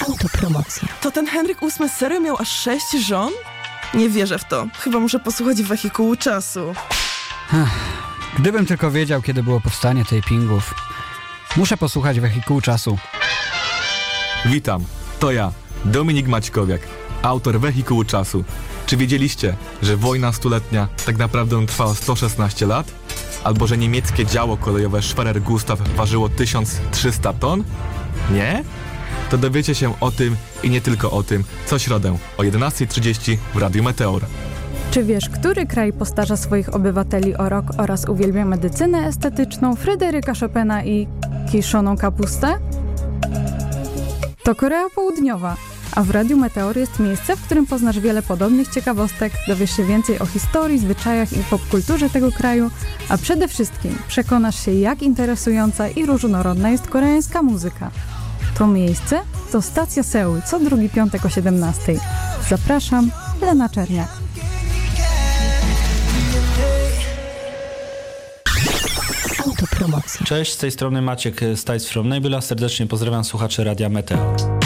Autopromocja. To ten Henryk VIII serio miał aż 6 żon? Nie wierzę w to. Chyba muszę posłuchać Wehikułu Czasu. Gdybym tylko wiedział, kiedy było powstanie tapingów. Muszę posłuchać Wehikułu Czasu. Witam, to ja, Dominik Maćkowiak, autor Wehikułu Czasu. Czy wiedzieliście, że wojna stuletnia tak naprawdę trwała 116 lat? Albo że niemieckie działo kolejowe Schwerer Gustav ważyło 1300 ton? Nie? To dowiecie się o tym i nie tylko o tym co środę o 11:30 w Radiu Meteor. Czy wiesz, który kraj postarza swoich obywateli o rok oraz uwielbia medycynę estetyczną, Fryderyka Chopina i kiszoną kapustę? To Korea Południowa, a w Radiu Meteor jest miejsce, w którym poznasz wiele podobnych ciekawostek, dowiesz się więcej o historii, zwyczajach i popkulturze tego kraju, a przede wszystkim przekonasz się, jak interesująca i różnorodna jest koreańska muzyka. To miejsce to Stacja Seul, co drugi piątek o 17:00. Zapraszam, Lena Czerniak. Autopromocja. Cześć, z tej strony Maciek z Tides from Nebula. Serdecznie pozdrawiam słuchaczy Radia Meteor.